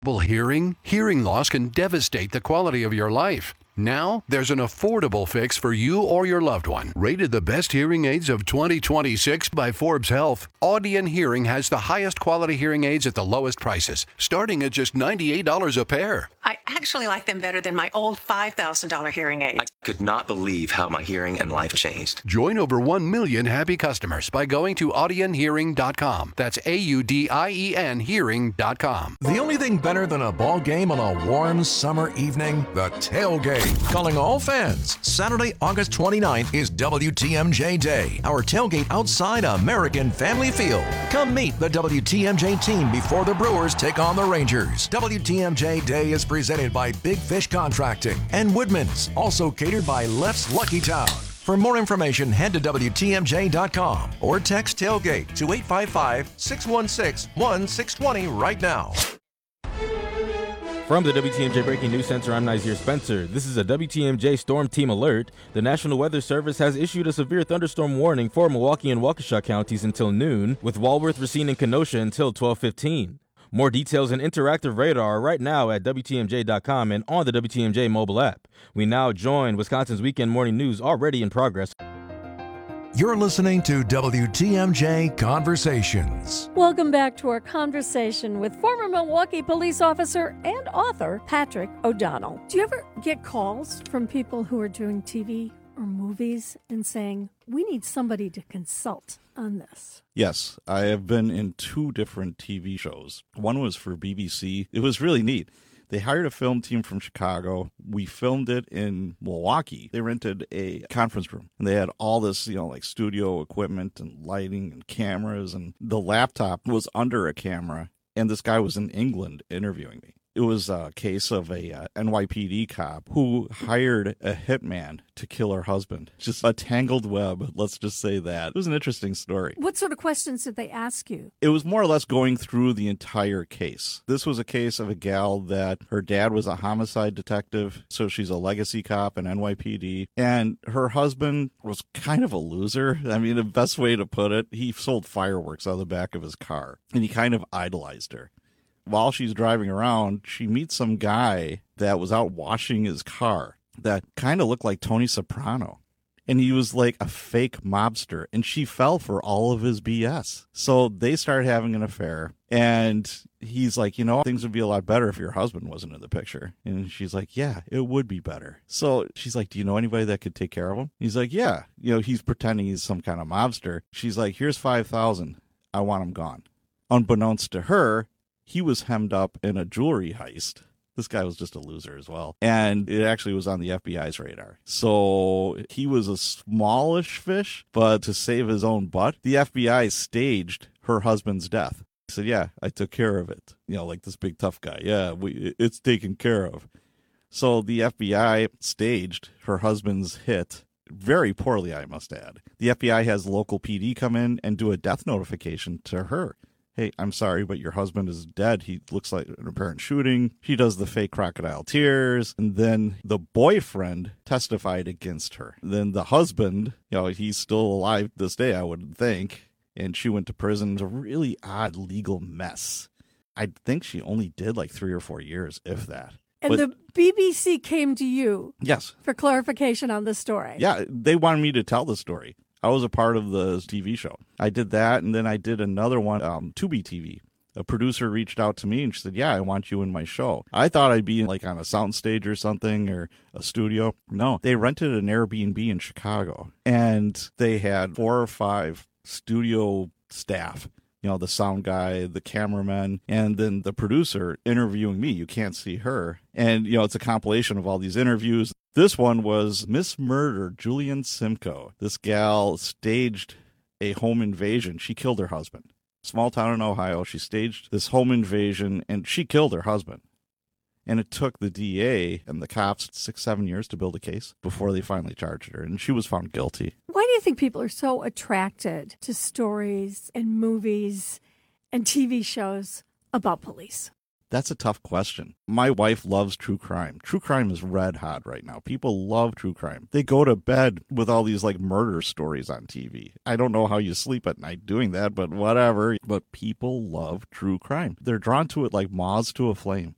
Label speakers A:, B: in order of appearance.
A: Hearing loss can devastate the quality of your life. Now, there's an affordable fix for you or your loved one. Rated the best hearing aids of 2026 by Forbes Health, Audion Hearing has the highest quality hearing aids at the lowest prices, starting at just $98 a pair.
B: I actually like them better than my old $5,000 hearing aids.
C: I could not believe how my hearing and life changed.
A: Join over 1 million happy customers by going to audionhearing.com. That's AUDIEN hearing.com.
D: The only thing better than a ball game on a warm summer evening? The tailgate. Calling all fans. Saturday, August 29th is WTMJ Day, our tailgate outside American Family Field. Come meet the WTMJ team before the Brewers take on the Rangers. WTMJ Day is presented by Big Fish Contracting and Woodman's, also catered by Left's Lucky Town. For more information, head to WTMJ.com or text tailgate to 855-616-1620 right now.
E: From the WTMJ Breaking News Center, I'm Nazir Spencer. This is a WTMJ Storm Team Alert. The National Weather Service has issued a severe thunderstorm warning for Milwaukee and Waukesha counties until noon, with Walworth, Racine, and Kenosha until 12:15. More details and interactive radar are right now at WTMJ.com and on the WTMJ mobile app. We now join Wisconsin's Weekend Morning News already in progress.
D: You're listening to WTMJ Conversations.
F: Welcome back to our conversation with former Milwaukee police officer and author Patrick O'Donnell. Do you ever get calls from people who are doing TV or movies and saying, we need somebody to consult on this?
G: Yes, I have been in 2 different TV shows. One was for BBC. It was really neat. They hired a film team from Chicago. We filmed it in Milwaukee. They rented a conference room, and they had all this, like studio equipment and lighting and cameras, and the laptop was under a camera, and this guy was in England interviewing me. It was a case of a NYPD cop who hired a hitman to kill her husband. Just a tangled web, let's just say that. It was an interesting story.
F: What sort of questions did they ask you?
G: It was more or less going through the entire case. This was a case of a gal that her dad was a homicide detective, so she's a legacy cop in NYPD, and her husband was kind of a loser. I mean, the best way to put it, he sold fireworks out of the back of his car, and he kind of idolized her. While she's driving around, she meets some guy that was out washing his car that kind of looked like Tony Soprano. And he was like a fake mobster, and she fell for all of his BS. So they started having an affair, and he's like, things would be a lot better if your husband wasn't in the picture. And she's like, yeah, it would be better. So she's like, do you know anybody that could take care of him? He's like, yeah. He's pretending he's some kind of mobster. She's like, here's $5,000. I want him gone. Unbeknownst to her, he was hemmed up in a jewelry heist. This guy was just a loser as well. And it actually was on the FBI's radar. So he was a smallish fish, but to save his own butt, the FBI staged her husband's death. He said, yeah, I took care of it. Like this big tough guy. Yeah, it's taken care of. So the FBI staged her husband's hit very poorly, I must add. The FBI has local PD come in and do a death notification to her. Hey, I'm sorry, but your husband is dead. He looks like an apparent shooting. She does the fake crocodile tears. And then the boyfriend testified against her. Then the husband, he's still alive this day, I would think. And she went to prison. It's a really odd legal mess. I think she only did like 3 or 4 years, if that.
F: And the BBC came to you.
G: Yes.
F: For clarification on the story.
G: Yeah, they wanted me to tell the story. I was a part of the TV show. I did that, and then I did another one, Tubi TV. A producer reached out to me, and she said, yeah, I want you in my show. I thought I'd be like on a soundstage or something, or a studio. No, they rented an Airbnb in Chicago, and they had 4 or 5 studio staff. The sound guy, the cameraman, and then the producer interviewing me. You can't see her. And, it's a compilation of all these interviews. This one was Miss Murder, Julian Simcoe. This gal staged a home invasion. She killed her husband. Small town in Ohio. She staged this home invasion, and she killed her husband. And it took the DA and the cops 6-7 years to build a case before they finally charged her, and she was found guilty.
F: Why do you think people are so attracted to stories and movies and TV shows about police?
G: That's a tough question. My wife loves true crime. True crime is red hot right now. People love true crime. They go to bed with all these murder stories on TV. I don't know how you sleep at night doing that, but whatever. But people love true crime. They're drawn to it like moths to a flame.